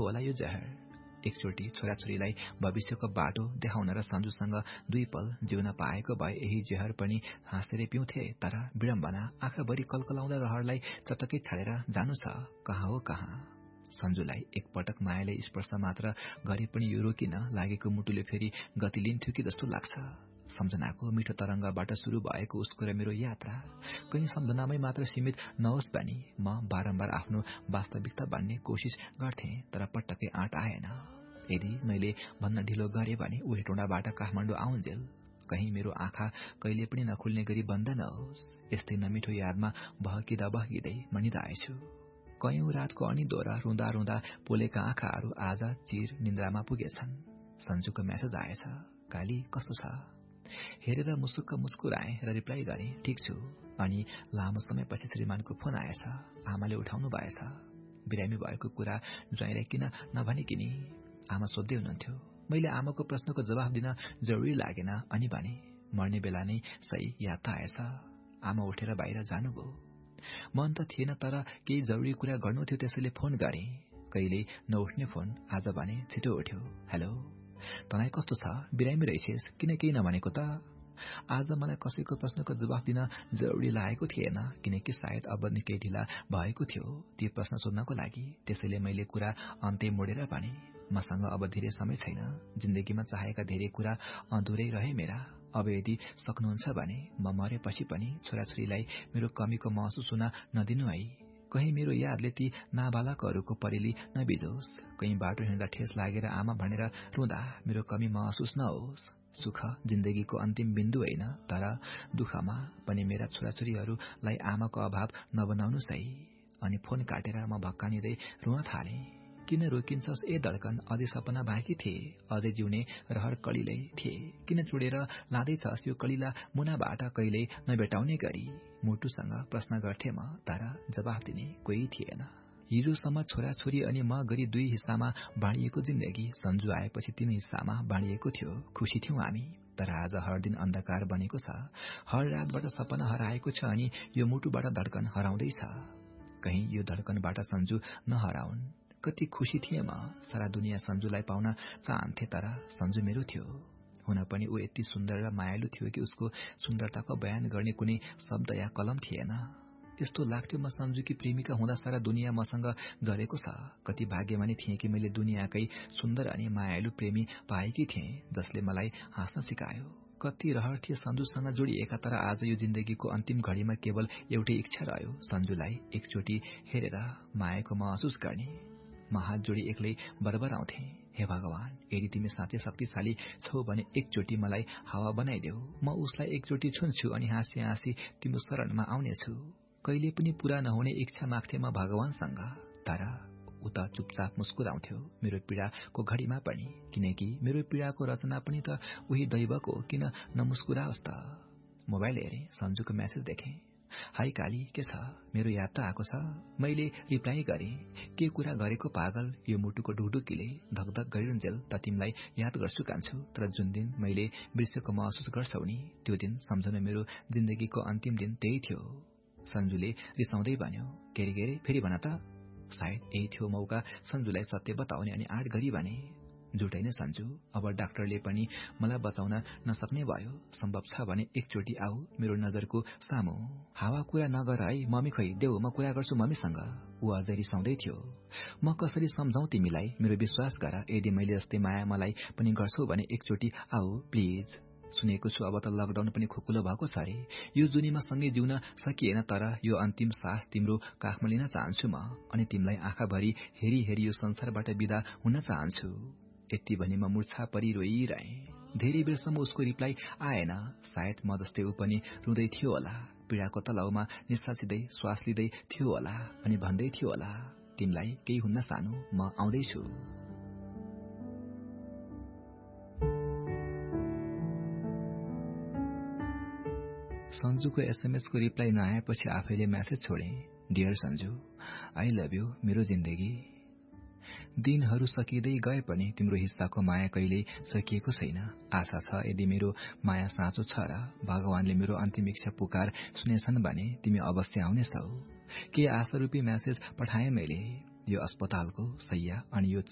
होला यो जहर। एकचोटि छोराछोरीलाई भविष्यको बाटो देखाउन र सञ्जुसँग 2 पल जिउन पाएको भए यही जहर पनि हाँसेर पिउँथे। तर विडम्बना आँखाभरि कलकलाउँदा रहरलाई चटक्कै छाडेर जानु छ कहाँ हो कहाँ। सञ्जुलाई एकपटक मायाले स्पर्श मात्र गरे पनि यो रोकिन लागेको मुटुले फेरि गति लिन्थ्यो कि जस्तो लाग्छ। सम्झनाको मिठो तरंगबाट शुरू भएको उसको र मेरो यात्रा कहीं सम्झनामै मात्र सीमित नहोस् भनी म बारम्बार आफ्नो वास्तविकता बन्ने कोशिश गर्थे, तर पटक्कै आँट आएन। यदि मैले भन्न ढिलो गरे भने ऊ हेटौँडाबाट काठमाडौँ आउन्जेल कहीं मेरो आँखा कहिले पनि नखुल्ने गरी बन्द नहोस्। यस्तै नमिठो यादमा बहकिँदा बहकिँदै मनिरहेछु। कयौं रातको अनिदो र रुँदा रुँदा पोलेका आँखाहरू आज चिर निन्द्रामा पुगेछन्। सञ्जुको मेसेज आएछ, काली कस्तो छ? हेरेर मुसुक्क मुस्कुराएँ र रिप्लाई गरे, ठिक छु। अनि लामो समयपछि श्रीमानको फोन आएछ। आमाले उठाउनु भएछ। बिरामी भएको कुरा ज्वाइँलाई किन नभनिकिनी आमा सोध्दै हुनुहुन्थ्यो। मैले आमाको प्रश्नको जवाफ दिन जरुरी लागेन अनि भने, मर्ने बेला नै सही याद त आएछ। आमा उठेर बाहिर जानुभयो। मन त थिएन तर केही जरुरी कुरा गर्नु थियो, त्यसैले फोन गरे। कहिले नउठ्ने फोन आज भने छिटो उठ्यो। हेलो, तँलाई कस्तो छ? बिरामी रहेछेस किन केही नभनेको त? आज मलाई कसैको प्रश्नको जवाफ दिन जरुरी लागेको थिएन, किनकि सायद अब निकै ढिला भएको थियो ती प्रश्न सोध्नको लागि। त्यसैले मैले कुरा अन्त्य मोडेर भने, मसँग अब धेरै समय छैन। जिन्दगीमा चाहेका धेरै कुरा अधुरै रहे मेरा। अब यदि सक्नुहुन्छ भने म मरेपछि पनि छोराछोरीलाई मेरो कमीको महसुस हुन नदिनु है। कहीं मेरो यादले ती नाबालकहरूको परेली नबिजोस्। कहीं बाटो हिँड्दा ठेस लागेर आमा भनेर रुँदा मेरो कमी महसुस नहोस्। सुख जिन्दगीको अन्तिम बिन्दु होइन, तर दुःखमा पनि मेरा छोराछोरीहरूलाई आमाको अभाव नबनाउनुस् है। अनि फोन काटेर म भक्कानिँदै रुन थाले। किन रोकिन्छस् ए धड्कन? अझै सपना बाँकी थिए, अझै जिउने रहर कलिलै थिए। किन चुडेर लाँदैछस् यो कलिला मुनाबाट कहिल्यै नभेटाउने गरी? मुटुसँग प्रश्न गर्थे म, तर जवाफ दिने कोही थिएन। हिजोसम्म छोराछोरी अनि म गरी 2 हिस्सामा बाँडिएको जिन्दगी सञ्जु आएपछि 3 हिस्सामा बाँडिएको थियो। खुशी थियौं हामी, तर आज हर दिन अन्धकार बनेको छ। हर रातबाट सपना हराएको छ अनि यो मुटुबाट धड्कन हराउँदैछ। कहीं यो धड्कनबाट सञ्जु नहराउन्। कति खुशी थिए म। सारा दुनियाँ सञ्जुलाई पाउन चाहन्थे, तर सञ्जु मेरो थियो। हुन पनि ऊ यति सुन्दर र मायालु थियो कि उसको सुन्दरताको बयान गर्ने कुनै शब्द या कलम थिएन। यस्तो लाग्थ्यो म सञ्जुकी प्रेमिका हुँदा सारा दुनियाँ मसँग जलेको छ। कति भाग्यमानी थिएँ कि मैले दुनियाँकै सुन्दर अनि मायालु प्रेमी पाएकी थिएँ, जसले मलाई हाँस्न सिकायो। कति रहर थिए सञ्जुसँग जोडिएका, तर आज यो जिन्दगीको अन्तिम घडीमा केवल एउटै इच्छा रह्यो, सञ्जुलाई एकचोटि हेरेर मायाको महसुस गर्ने। म हात जोडी एक्लै बरबराउँथे, हे भगवान, यदि तिमी साँच्चै शक्तिशाली छौ भने एकचोटि मलाई हावा बनाइदेऊ। म उसलाई एकचोटि छुन्छु अनि हाँसी हाँसी तिम्रो शरणमा आउनेछु। कहिले पनि पूरा नहुने इच्छा माग्थे म भगवानसँग, तर उता चुपचाप मुस्कुराउँथ्यो मेरो पीडाको घडीमा पनि, किनकि मेरो पीडाको रचना पनि त उही दैवको। किन नमुस्कुराओस् त? मोबाइल हेरे, सञ्जुको मेसेज देखे। हाई काली, के छ? मेरो याद त आएको छ? मैले रिप्लाई गरे, के कुरा गरेको पागल? यो मुटुको ढुकढुकीले धकधक गरिरुन्जेल त तिमीलाई याद गर्छु कान्छु, तर जुन दिन मैले बिर्सेको महसुस गर्छौ नि, त्यो दिन सम्झनु मेरो जिन्दगीको अन्तिम दिन त्यही थियो। सञ्जुले रिसाउँदै भन्यो, के रे फेरि भन त? सायद यही थियो मौका सञ्जुलाई सत्य बताउने अनि आँट गरी भने, झुटै नै सञ्जु, अब डाक्टरले पनि मलाई बचाउन नसक्ने भयो। सम्भव छ भने एकचोटि आऊ मेरो नजरको सामु। हावा कुरा नगर है, मम्मी खै देऊ, म कुरा गर्छु मम्मीसँग। ऊ अझै रिसाउँदै थियो। म कसरी सम्झाउँ तिमीलाई? मेरो विश्वास गर, यदि मैले जस्तै माया मलाई पनि गर्छौ भने एकचोटि आऊ प्लिज। सुनेको छु अब त लकडाउन पनि खुकुलो भएको छ अरे। यो जुनीमा सँगै जिउन सकिएन, तर यो अन्तिम सास तिम्रो काखमा लिन चाहन्छु म, अनि तिमीलाई आँखाभरि हेरी हेरी यो संसारबाट बिदा हुन चाहन्छु। यति भनी म मूर्छा परि रोइरहेँ। धेरै बेरसम्म उसको रिप्लाई आएन। सायद म जस्तै ऊ पनि रुँदै थियो होला, पीडाको तलाउमा निसासिँदै श्वास लिँदै थियो होला अनि भन्दै थियो होला, तिमीलाई केही हुन्न सानो, म आउँदैछु। सञ्जुको एसएमएसको रिप्लाई नआएपछि आफैले मेसेज छोडे, dear Sanju, I love you मेरो जिन्दगी। दिनहरू सकिँदै गए पनि तिम्रो हिस्साको माया कहिल्यै सकिएको छैन। आशा छ यदि मेरो माया साँचो छ र भगवानले मेरो अन्तिम इच्छा पुकार सुनेछन् भने तिमी अवश्य आउनेछौ। के आशारूपी मेसेज पठाए मैले। यो अस्पतालको शैया अनि यो